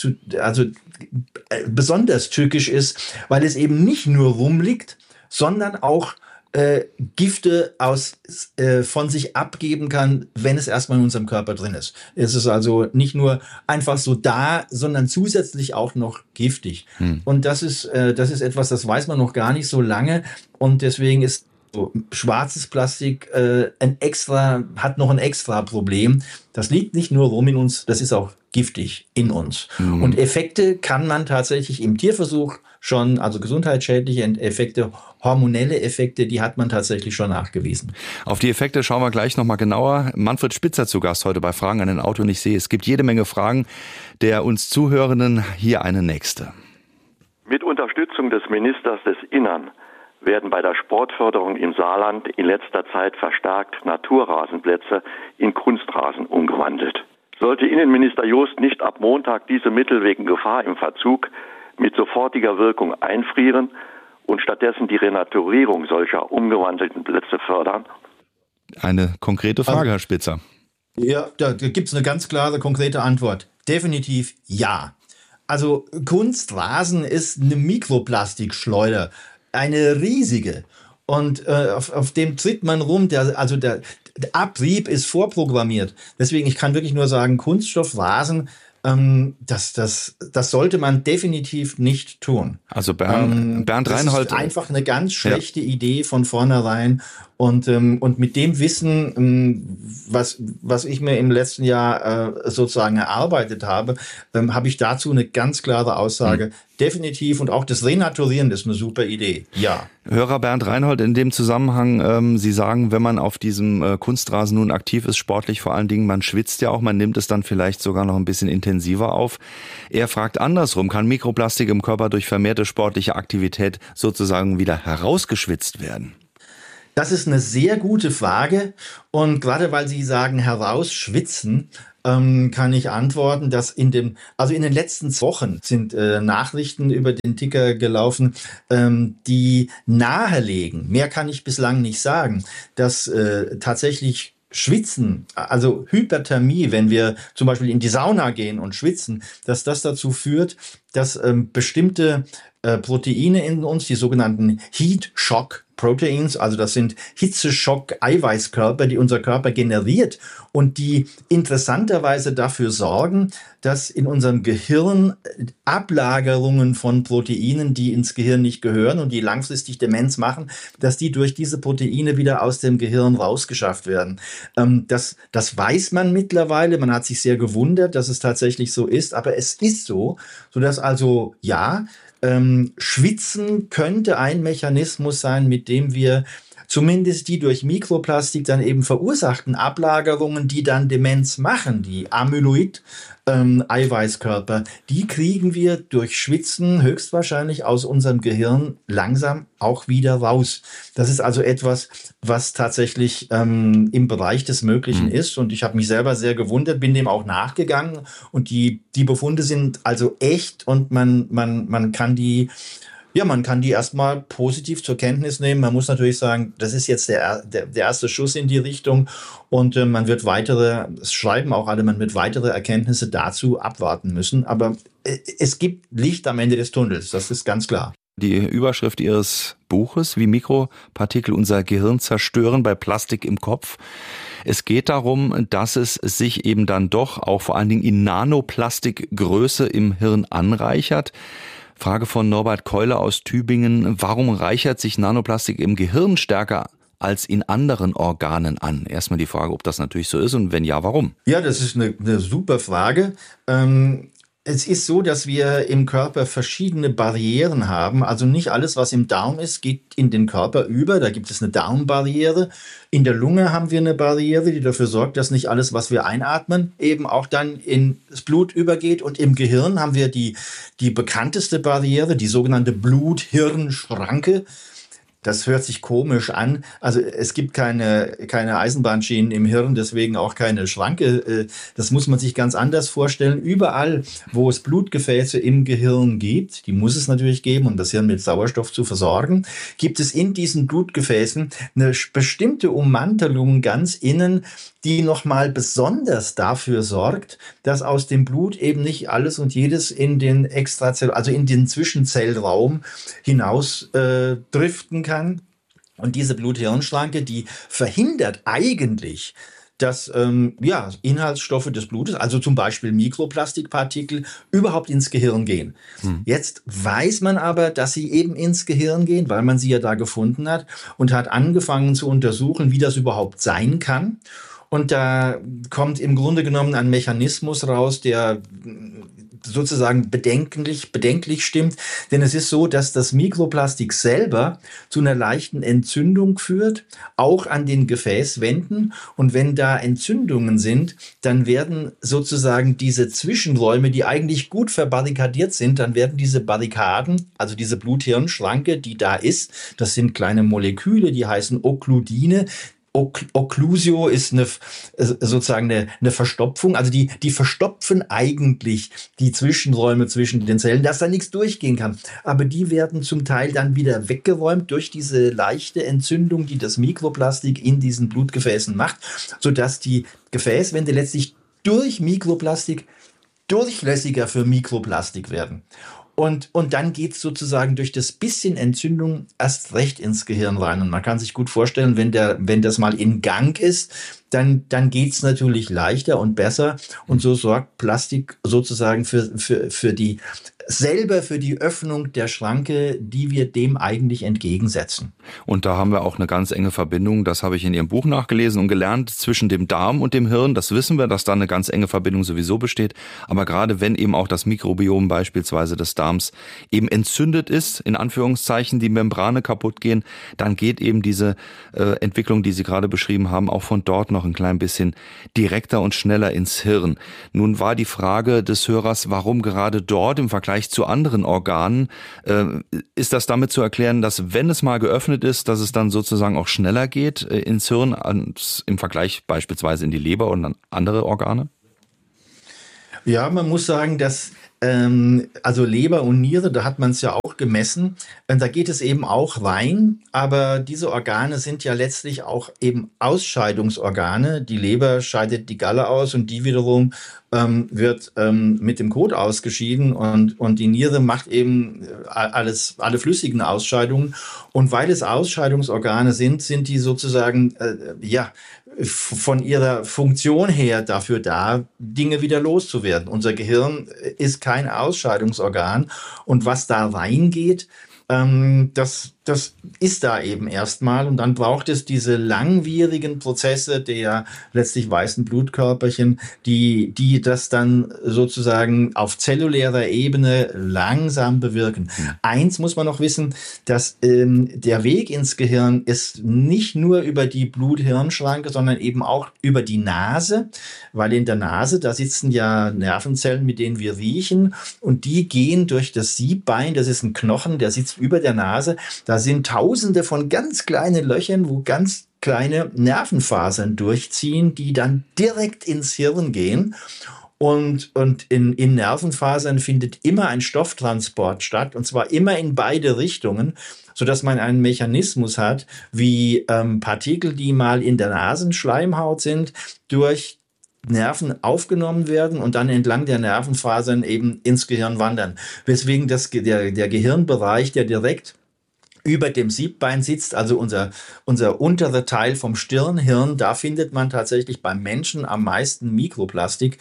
besonders tückisch ist, weil es eben nicht nur rumliegt, sondern auch Gifte von sich abgeben kann, wenn es erstmal in unserem Körper drin ist. Es ist also nicht nur einfach so da, sondern zusätzlich auch noch giftig. Und das ist etwas, das weiß man noch gar nicht so lange. Und deswegen ist schwarzes Plastik hat noch ein extra Problem. Das liegt nicht nur rum in uns, das ist auch giftig in uns. Und Effekte kann man tatsächlich im Tierversuch schon, also gesundheitsschädliche Effekte, hormonelle Effekte, die hat man tatsächlich schon nachgewiesen. Auf die Effekte schauen wir gleich nochmal genauer. Manfred Spitzer zu Gast heute bei Fragen an den Autor. Und ich sehe, es gibt jede Menge Fragen der uns Zuhörenden. Hier eine nächste. Mit Unterstützung des Ministers des Innern werden bei der Sportförderung im Saarland in letzter Zeit verstärkt Naturrasenplätze in Kunstrasen umgewandelt. Sollte Innenminister Jost nicht ab Montag diese Mittel wegen Gefahr im Verzug mit sofortiger Wirkung einfrieren und stattdessen die Renaturierung solcher umgewandelten Plätze fördern? Eine konkrete Frage, Herr Spitzer. Ja, da gibt's eine ganz klare, konkrete Antwort. Definitiv ja. Also Kunstrasen ist eine Mikroplastikschleuder, eine riesige. Und auf dem tritt man rum, der Abrieb ist vorprogrammiert. Deswegen, ich kann wirklich nur sagen, Kunststoffrasen Das sollte man definitiv nicht tun. Also Bernd Reinhold. Das ist einfach eine ganz schlechte Idee von vornherein. Und mit dem Wissen, was ich mir im letzten Jahr sozusagen erarbeitet habe, habe ich dazu eine ganz klare Aussage. Definitiv. Und auch das Renaturieren ist eine super Idee. Ja. Hörer Bernd Reinhold, in dem Zusammenhang, Sie sagen, wenn man auf diesem Kunstrasen nun aktiv ist, sportlich vor allen Dingen, man schwitzt ja auch, man nimmt es dann vielleicht sogar noch ein bisschen intensiver auf. Er fragt andersrum, kann Mikroplastik im Körper durch vermehrte sportliche Aktivität sozusagen wieder herausgeschwitzt werden? Das ist eine sehr gute Frage. Und gerade weil Sie sagen, herausschwitzen, kann ich antworten, dass in den letzten Wochen sind Nachrichten über den Ticker gelaufen, die nahelegen, mehr kann ich bislang nicht sagen, dass tatsächlich Schwitzen, also Hyperthermie, wenn wir zum Beispiel in die Sauna gehen und schwitzen, dass das dazu führt, dass bestimmte Proteine in uns, die sogenannten Heat Shock Proteins, also das sind Hitzeschock-Eiweißkörper, die unser Körper generiert und die interessanterweise dafür sorgen, dass in unserem Gehirn Ablagerungen von Proteinen, die ins Gehirn nicht gehören und die langfristig Demenz machen, dass die durch diese Proteine wieder aus dem Gehirn rausgeschafft werden. Das weiß man mittlerweile. Man hat sich sehr gewundert, dass es tatsächlich so ist, aber es ist so, sodass also Schwitzen könnte ein Mechanismus sein, mit dem wir zumindest die durch Mikroplastik dann eben verursachten Ablagerungen, die dann Demenz machen, die Amyloid-Eiweißkörper, die kriegen wir durch Schwitzen höchstwahrscheinlich aus unserem Gehirn langsam auch wieder raus. Das ist also etwas, was tatsächlich im Bereich des Möglichen ist. Und ich habe mich selber sehr gewundert, bin dem auch nachgegangen. Und die Befunde sind also echt und man kann die erstmal positiv zur Kenntnis nehmen. Man muss natürlich sagen, das ist jetzt der erste Schuss in die Richtung und man wird weitere Erkenntnisse dazu abwarten müssen. Aber es gibt Licht am Ende des Tunnels, das ist ganz klar. Die Überschrift Ihres Buches, wie Mikropartikel unser Gehirn zerstören bei Plastik im Kopf. Es geht darum, dass es sich eben dann doch auch vor allen Dingen in Nanoplastikgröße im Hirn anreichert. Frage von Norbert Keule aus Tübingen. Warum reichert sich Nanoplastik im Gehirn stärker als in anderen Organen an? Erstmal die Frage, ob das natürlich so ist und wenn ja, warum? Ja, das ist eine super Frage. Es ist so, dass wir im Körper verschiedene Barrieren haben. Also nicht alles, was im Darm ist, geht in den Körper über. Da gibt es eine Darmbarriere. In der Lunge haben wir eine Barriere, die dafür sorgt, dass nicht alles, was wir einatmen, eben auch dann ins Blut übergeht. Und im Gehirn haben wir die bekannteste Barriere, die sogenannte Blut-Hirn-Schranke. Das hört sich komisch an. Also es gibt keine Eisenbahnschienen im Hirn, deswegen auch keine Schranke. Das muss man sich ganz anders vorstellen. Überall, wo es Blutgefäße im Gehirn gibt, die muss es natürlich geben, um das Hirn mit Sauerstoff zu versorgen, gibt es in diesen Blutgefäßen eine bestimmte Ummantelung ganz innen, die nochmal besonders dafür sorgt, dass aus dem Blut eben nicht alles und jedes in den in den Zwischenzellraum hinaus driften kann. Und diese Blut-Hirn-Schranke, die verhindert eigentlich, dass Inhaltsstoffe des Blutes, also zum Beispiel Mikroplastikpartikel, überhaupt ins Gehirn gehen. Jetzt weiß man aber, dass sie eben ins Gehirn gehen, weil man sie ja da gefunden hat und hat angefangen zu untersuchen, wie das überhaupt sein kann. Und da kommt im Grunde genommen ein Mechanismus raus, der sozusagen bedenklich stimmt. Denn es ist so, dass das Mikroplastik selber zu einer leichten Entzündung führt, auch an den Gefäßwänden. Und wenn da Entzündungen sind, dann werden sozusagen diese Zwischenräume, die eigentlich gut verbarrikadiert sind, dann werden diese Barrikaden, also diese Blut-Hirn-Schranke, die da ist, das sind kleine Moleküle, die heißen Okkluidine. Okklusio ist sozusagen eine Verstopfung, also die verstopfen eigentlich die Zwischenräume zwischen den Zellen, dass da nichts durchgehen kann. Aber die werden zum Teil dann wieder weggeräumt durch diese leichte Entzündung, die das Mikroplastik in diesen Blutgefäßen macht, sodass die Gefäßwände letztlich durch Mikroplastik durchlässiger für Mikroplastik werden. Und dann geht es sozusagen durch das bisschen Entzündung erst recht ins Gehirn rein. Und man kann sich gut vorstellen, wenn das mal in Gang ist, dann geht's natürlich leichter und besser. Und so sorgt Plastik sozusagen für die Öffnung der Schranke, die wir dem eigentlich entgegensetzen. Und da haben wir auch eine ganz enge Verbindung, das habe ich in Ihrem Buch nachgelesen und gelernt, zwischen dem Darm und dem Hirn. Das wissen wir, dass da eine ganz enge Verbindung sowieso besteht. Aber gerade wenn eben auch das Mikrobiom beispielsweise des Darms eben entzündet ist, in Anführungszeichen, die Membrane kaputt gehen, dann geht eben diese Entwicklung, die Sie gerade beschrieben haben, auch von dort noch ein klein bisschen direkter und schneller ins Hirn. Nun war die Frage des Hörers, warum gerade dort im Vergleich zu anderen Organen, ist das damit zu erklären, dass wenn es mal geöffnet ist, dass es dann sozusagen auch schneller geht ins Hirn im Vergleich beispielsweise in die Leber und an andere Organe? Ja, man muss sagen, dass also Leber und Niere, da hat man es ja auch gemessen, da geht es eben auch rein, aber diese Organe sind ja letztlich auch eben Ausscheidungsorgane. Die Leber scheidet die Galle aus und die wiederum wird mit dem Kot ausgeschieden und die Niere macht eben alle flüssigen Ausscheidungen. Und weil es Ausscheidungsorgane sind die sozusagen von ihrer Funktion her dafür da, Dinge wieder loszuwerden. Unser Gehirn ist kein Ausscheidungsorgan und was da reingeht, das ist da eben erstmal und dann braucht es diese langwierigen Prozesse der letztlich weißen Blutkörperchen, die das dann sozusagen auf zellulärer Ebene langsam bewirken. Eins muss man noch wissen, dass der Weg ins Gehirn ist nicht nur über die Blut-Hirn-Schranke, sondern eben auch über die Nase, weil in der Nase, da sitzen ja Nervenzellen, mit denen wir riechen und die gehen durch das Siebbein, das ist ein Knochen, der sitzt über der Nase, da sind Tausende von ganz kleinen Löchern, wo ganz kleine Nervenfasern durchziehen, die dann direkt ins Hirn gehen. Und in Nervenfasern findet immer ein Stofftransport statt, und zwar immer in beide Richtungen, sodass man einen Mechanismus hat, wie Partikel, die mal in der Nasenschleimhaut sind, durch Nerven aufgenommen werden und dann entlang der Nervenfasern eben ins Gehirn wandern. Weswegen der Gehirnbereich, der direkt über dem Siebbein sitzt, also unser unterer Teil vom Stirnhirn, da findet man tatsächlich beim Menschen am meisten Mikroplastik,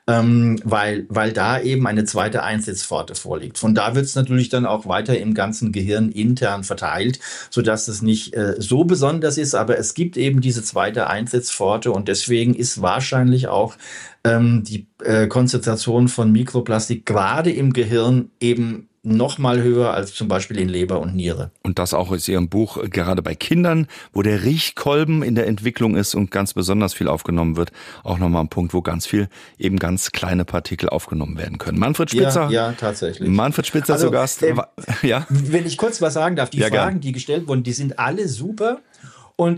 weil da eben eine zweite Einsitzpforte vorliegt. Von da wird es natürlich dann auch weiter im ganzen Gehirn intern verteilt, sodass es nicht so besonders ist, aber es gibt eben diese zweite Einsitzpforte und deswegen ist wahrscheinlich auch die Konzentration von Mikroplastik gerade im Gehirn eben noch mal höher als zum Beispiel in Leber und Niere. Und das auch aus Ihrem Buch, gerade bei Kindern, wo der Riechkolben in der Entwicklung ist und ganz besonders viel aufgenommen wird, auch nochmal ein Punkt, wo ganz viel, eben ganz kleine Partikel aufgenommen werden können. Manfred Spitzer. Ja, tatsächlich. Manfred Spitzer also, zu Gast. Ja? Wenn ich kurz was sagen darf, die Fragen, die gestellt wurden, die sind alle super. Und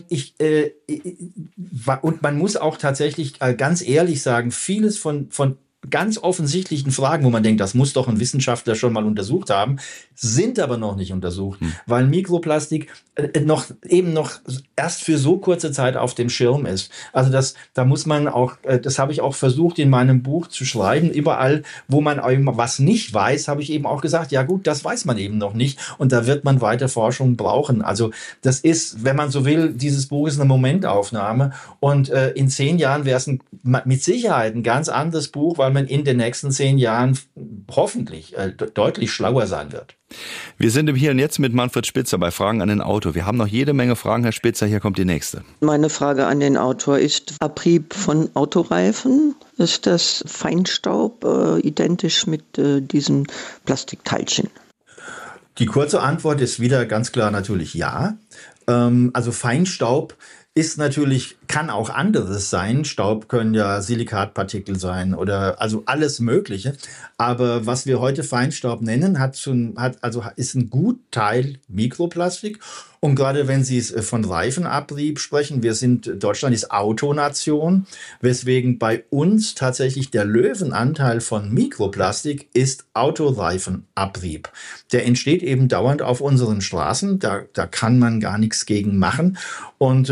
und man muss auch tatsächlich ganz ehrlich sagen, vieles von ganz offensichtlichen Fragen, wo man denkt, das muss doch ein Wissenschaftler schon mal untersucht haben, sind aber noch nicht untersucht, weil Mikroplastik noch erst für so kurze Zeit auf dem Schirm ist. Also da muss man auch, das habe ich auch versucht in meinem Buch zu schreiben, überall, wo man was nicht weiß, habe ich eben auch gesagt, ja gut, das weiß man eben noch nicht und da wird man weiter Forschung brauchen. Also das ist, wenn man so will, dieses Buch ist eine Momentaufnahme und in 10 Jahren wäre es mit Sicherheit ein ganz anderes Buch, weil man in den nächsten 10 Jahren hoffentlich deutlich schlauer sein wird. Wir sind im Hier und Jetzt mit Manfred Spitzer bei Fragen an den Autor. Wir haben noch jede Menge Fragen, Herr Spitzer, hier kommt die nächste. Meine Frage an den Autor ist: Abrieb von Autoreifen, ist das Feinstaub identisch mit diesen Plastikteilchen? Die kurze Antwort ist wieder ganz klar natürlich ja. Also Feinstaub ist natürlich, kann auch anderes sein. Staub können ja Silikatpartikel sein oder also alles Mögliche. Aber was wir heute Feinstaub nennen, ist ein Gutteil Mikroplastik. Und gerade wenn Sie von Reifenabrieb sprechen, Deutschland ist Autonation, weswegen bei uns tatsächlich der Löwenanteil von Mikroplastik ist Autoreifenabrieb. Der entsteht eben dauernd auf unseren Straßen, da kann man gar nichts gegen machen. Und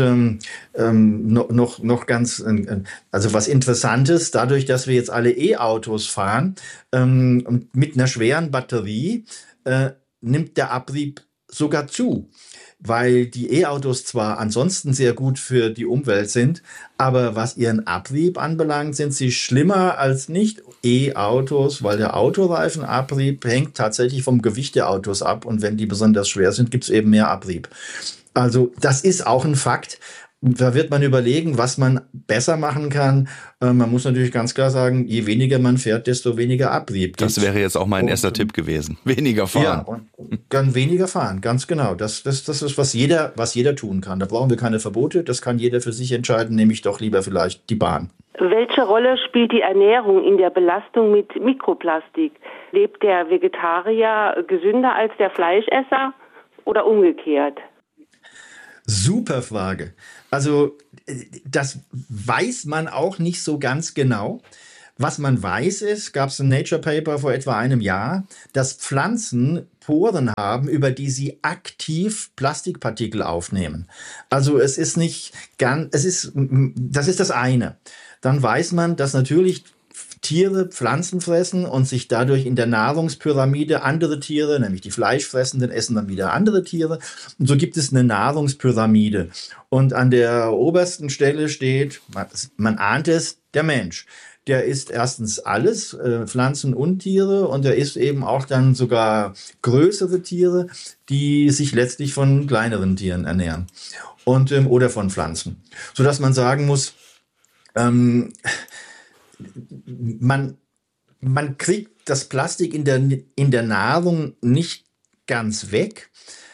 noch ganz, also was Interessantes, dadurch, dass wir jetzt alle E-Autos fahren, mit einer schweren Batterie, nimmt der Abrieb sogar zu, weil die E-Autos zwar ansonsten sehr gut für die Umwelt sind, aber was ihren Abrieb anbelangt, sind sie schlimmer als nicht E-Autos, weil der Autoreifenabrieb hängt tatsächlich vom Gewicht der Autos ab und wenn die besonders schwer sind, gibt es eben mehr Abrieb. Also das ist auch ein Fakt. Da wird man überlegen, was man besser machen kann. Man muss natürlich ganz klar sagen, je weniger man fährt, desto weniger Abrieb. Das wäre jetzt auch mein erster Tipp gewesen. Weniger fahren. Ja, und dann weniger fahren, ganz genau. Das ist, was jeder tun kann. Da brauchen wir keine Verbote. Das kann jeder für sich entscheiden, nehme ich doch lieber vielleicht die Bahn. Welche Rolle spielt die Ernährung in der Belastung mit Mikroplastik? Lebt der Vegetarier gesünder als der Fleischesser oder umgekehrt? Super Frage. Also das weiß man auch nicht so ganz genau. Was man weiß ist, gab es ein Nature Paper vor etwa einem Jahr, dass Pflanzen Poren haben, über die sie aktiv Plastikpartikel aufnehmen. Also es ist nicht ganz, das ist das eine. Dann weiß man, dass natürlich Tiere Pflanzen fressen und sich dadurch in der Nahrungspyramide andere Tiere, nämlich die Fleischfressenden, essen dann wieder andere Tiere. Und so gibt es eine Nahrungspyramide. Und an der obersten Stelle steht, man ahnt es, der Mensch. Der isst erstens alles, Pflanzen und Tiere, und er isst eben auch dann sogar größere Tiere, die sich letztlich von kleineren Tieren ernähren und oder von Pflanzen. Sodass man sagen muss, man kriegt das Plastik in der Nahrung nicht ganz weg.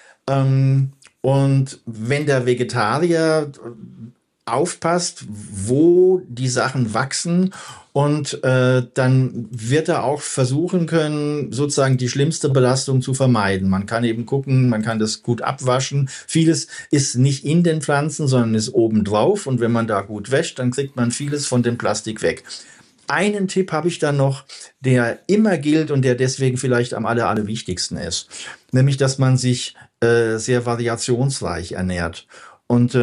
Und wenn der Vegetarier aufpasst, wo die Sachen wachsen, und dann wird er auch versuchen können, sozusagen die schlimmste Belastung zu vermeiden. Man kann eben gucken, man kann das gut abwaschen. Vieles ist nicht in den Pflanzen, sondern ist obendrauf. Und wenn man da gut wäscht, dann kriegt man vieles von dem Plastik weg. Einen Tipp habe ich dann noch, der immer gilt und der deswegen vielleicht am allerwichtigsten ist. Nämlich, dass man sich sehr variationsreich ernährt. Und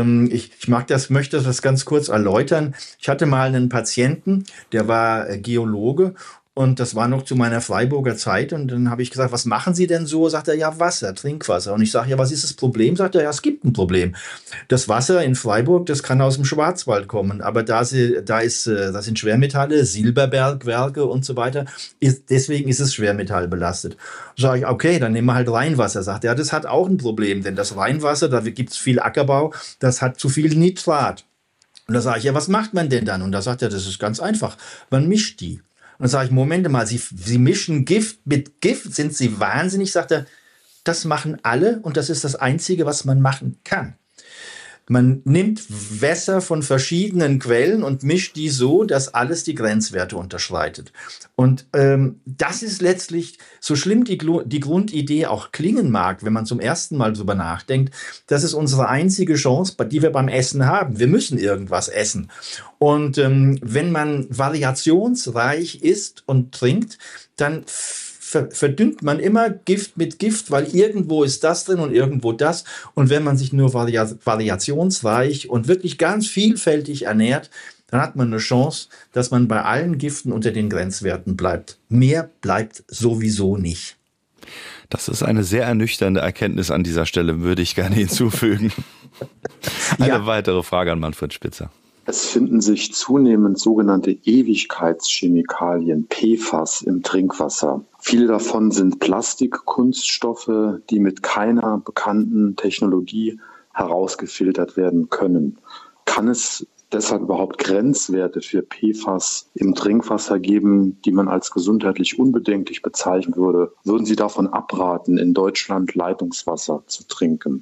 möchte das ganz kurz erläutern. Ich hatte mal einen Patienten, der war Geologe, und das war noch zu meiner Freiburger Zeit. Und dann habe ich gesagt, was machen Sie denn so? Sagt er, ja, Wasser, Trinkwasser. Und ich sage, ja, was ist das Problem? Sagt er, ja, es gibt ein Problem. Das Wasser in Freiburg, das kann aus dem Schwarzwald kommen. Aber das sind Schwermetalle, Silberbergwerke und so weiter. Deswegen ist es schwermetallbelastet. Sage ich, okay, dann nehmen wir halt Rheinwasser. Sagt er, ja, das hat auch ein Problem. Denn das Rheinwasser, da gibt es viel Ackerbau, das hat zu viel Nitrat. Und da sage ich, ja, was macht man denn dann? Und da sagt er, das ist ganz einfach. Man mischt die. Und dann sage ich, Moment mal, Sie mischen Gift mit Gift, sind Sie wahnsinnig? Sagt er, das machen alle und das ist das Einzige, was man machen kann. Man nimmt Wässer von verschiedenen Quellen und mischt die so, dass alles die Grenzwerte unterschreitet. Und das ist letztlich, so schlimm die Grundidee auch klingen mag, wenn man zum ersten Mal drüber nachdenkt, das ist unsere einzige Chance, die wir beim Essen haben. Wir müssen irgendwas essen. Und wenn man variationsreich isst und trinkt, dann verdünnt man immer Gift mit Gift, weil irgendwo ist das drin und irgendwo das. Und wenn man sich nur variationsreich und wirklich ganz vielfältig ernährt, dann hat man eine Chance, dass man bei allen Giften unter den Grenzwerten bleibt. Mehr bleibt sowieso nicht. Das ist eine sehr ernüchternde Erkenntnis an dieser Stelle, würde ich gerne hinzufügen. Eine weitere Frage an Manfred Spitzer. Es finden sich zunehmend sogenannte Ewigkeitschemikalien, PFAS, im Trinkwasser. Viele davon sind Plastikkunststoffe, die mit keiner bekannten Technologie herausgefiltert werden können. Kann es deshalb überhaupt Grenzwerte für PFAS im Trinkwasser geben, die man als gesundheitlich unbedenklich bezeichnen würde? Würden Sie davon abraten, in Deutschland Leitungswasser zu trinken?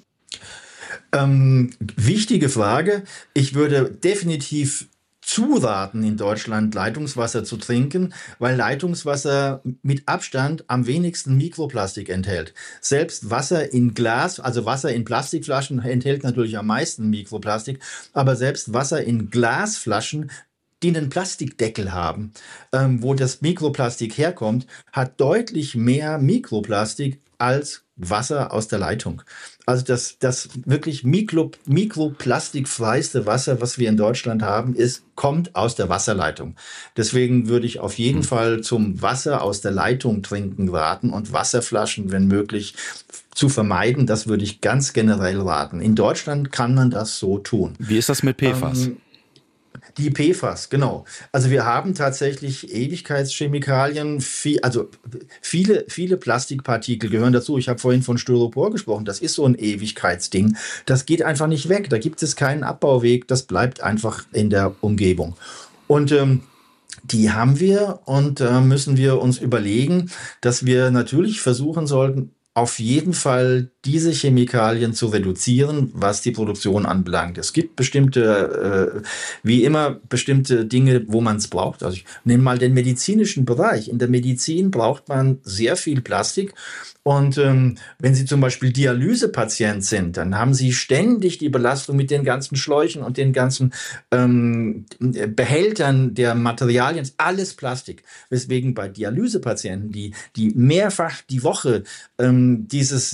Wichtige Frage. Ich würde definitiv zuraten, in Deutschland Leitungswasser zu trinken, weil Leitungswasser mit Abstand am wenigsten Mikroplastik enthält. Selbst Wasser in Glas, also Wasser in Plastikflaschen enthält natürlich am meisten Mikroplastik, aber selbst Wasser in Glasflaschen, die einen Plastikdeckel haben, wo das Mikroplastik herkommt, hat deutlich mehr Mikroplastik als Wasser aus der Leitung. Also das wirklich mikroplastikfreiste Wasser, was wir in Deutschland haben, kommt aus der Wasserleitung. Deswegen würde ich auf jeden Fall zum Wasser aus der Leitung trinken raten und Wasserflaschen, wenn möglich, zu vermeiden. Das würde ich ganz generell raten. In Deutschland kann man das so tun. Wie ist das mit PFAS? Die PFAS, genau. Also wir haben tatsächlich Ewigkeitschemikalien, viele Plastikpartikel gehören dazu. Ich habe vorhin von Styropor gesprochen, das ist so ein Ewigkeitsding. Das geht einfach nicht weg, da gibt es keinen Abbauweg, das bleibt einfach in der Umgebung. Und die haben wir und müssen wir uns überlegen, dass wir natürlich versuchen sollten, auf jeden Fall diese Chemikalien zu reduzieren, was die Produktion anbelangt. Es gibt bestimmte Dinge, wo man es braucht. Also ich nehme mal den medizinischen Bereich. In der Medizin braucht man sehr viel Plastik. Und wenn Sie zum Beispiel Dialysepatient sind, dann haben Sie ständig die Belastung mit den ganzen Schläuchen und den ganzen Behältern der Materialien, alles Plastik. Weswegen bei Dialysepatienten, die mehrfach die Woche dieses